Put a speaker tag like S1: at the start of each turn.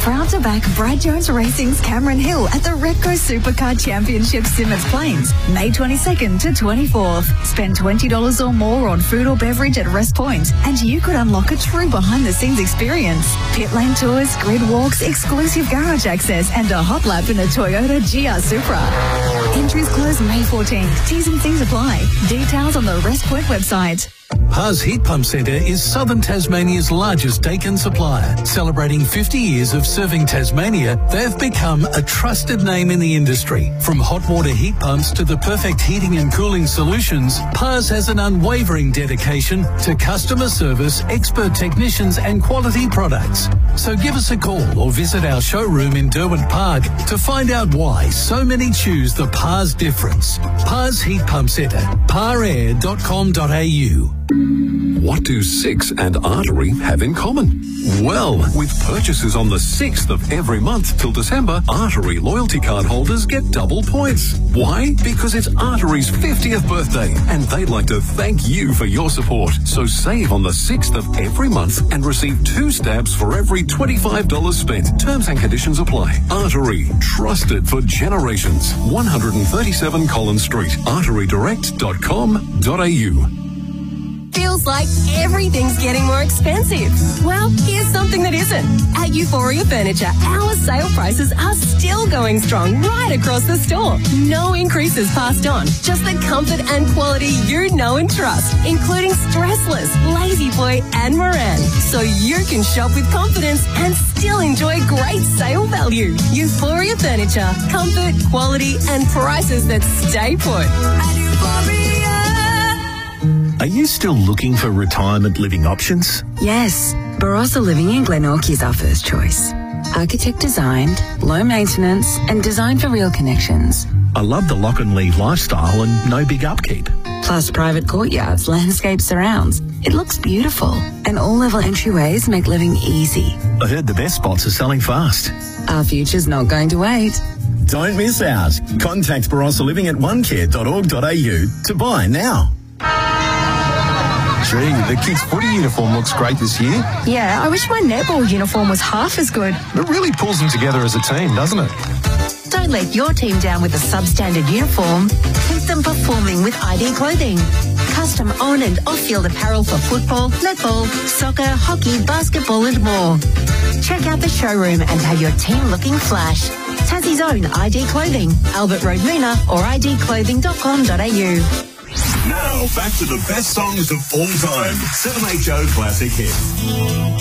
S1: proud to back Brad Jones Racing's Cameron Hill at the Repco Supercar Championship Simmons Plains, May 22nd to 24th. Spend $20 or more on food or beverage at Rest Point, and you could unlock a true behind-the-scenes experience. Pit lane tours, grid walks, exclusive garage access, and a hot lap in a Toyota GR Supra. Entries close May 14th. T's and C's apply. Details on the Rest Point website.
S2: Pars Heat Pump Centre is southern Tasmania's largest Dakin supplier. Celebrating 50 years of serving Tasmania, they've become a trusted name in the industry. From hot water heat pumps to the perfect heating and cooling solutions, Pars has an unwavering dedication to customer service, expert technicians and quality products. So give us a call or visit our showroom in Derwent Park to find out why so many choose the Pars difference. Pars Heat Pump Centre, parair.com.au.
S3: What do Six and Artery have in common? Well, with purchases on the 6th of every month till December, Artery loyalty card holders get double points. Why? Because it's Artery's 50th birthday, and they'd like to thank you for your support. So save on the 6th of every month and receive 2 stabs for every $25 spent. Terms and conditions apply. Artery, trusted for generations. 137 Collins Street, arterydirect.com.au.
S4: Feels like everything's getting more expensive. Well, here's something that isn't. At Euphoria Furniture, our sale prices are still going strong right across the store. No increases passed on, just the comfort and quality you know and trust, including Stressless, Lazy Boy and Moran. So you can shop with confidence and still enjoy great sale value. Euphoria Furniture, comfort, quality and prices that stay put. At Euphoria.
S5: Are you still looking for retirement living options?
S6: Yes, Barossa Living in Glenorchy is our first choice. Architect designed, low maintenance and designed for real connections.
S5: I love the lock and leave lifestyle and no big upkeep.
S6: Plus private courtyards, landscape surrounds. It looks beautiful. And all-level entryways make living easy.
S5: I heard the best spots are selling fast.
S6: Our future's not going to wait.
S7: Don't miss out. Contact Barossa Living at onecare.org.au to buy now.
S8: Gee, the kids' footy uniform looks great this year.
S9: Yeah, I wish my netball uniform was half as good.
S8: It really pulls them together as a team, doesn't it?
S10: Don't let your team down with a substandard uniform. Keep them performing with ID Clothing. Custom on and off-field apparel for football, netball, soccer, hockey, basketball and more. Check out the showroom and have your team looking flash. Tassie's own ID Clothing, Albert Road, Moona or idclothing.com.au.
S11: Now, back to the best songs of all time. 7HO Classic Hits.